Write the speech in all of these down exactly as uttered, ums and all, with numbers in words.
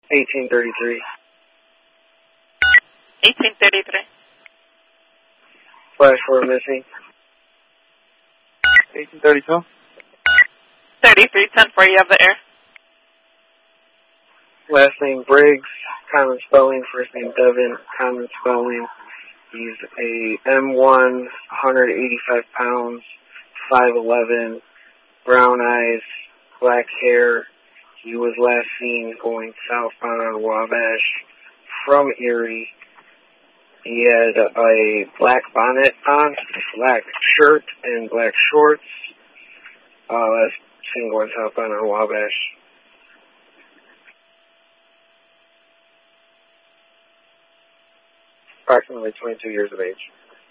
eighteen thirty-three. eighteen thirty-three. Flash four missing. eighteen thirty-two. thirty-three ten four, you have the air. Last name Briggs, common spelling. First name Devin, common spelling. He's a M one, one hundred eighty-five pounds, five eleven, brown eyes, black hair. He was last seen going southbound on Wabash from Erie. He had a black bonnet on, black shirt, and black shorts. Uh, last seen going southbound on Wabash. Approximately twenty-two years of age.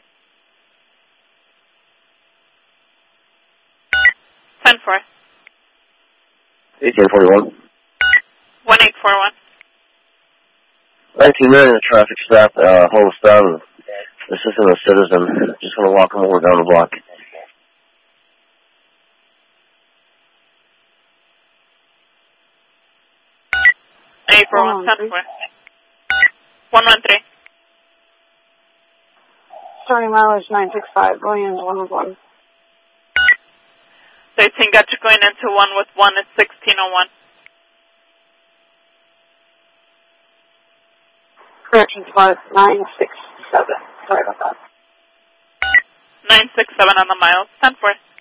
ten four. eighteen forty-one. one eight four one. nineteen million, a traffic stop, uh, homestead, assisting a citizen. Just going to walk him over down the block. eight four one, ten four. one one three. Starting mileage nine six five, Williams one one one. thirteen got you going into one with one at sixteen oh one. Corrections was nine six seven. Sorry about that. nine six seven on the miles, ten four.